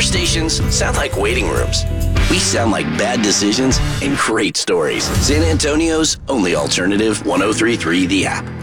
Other stations sound like waiting rooms. We sound like bad decisions and great stories. San Antonio's only alternative 103.3 The App.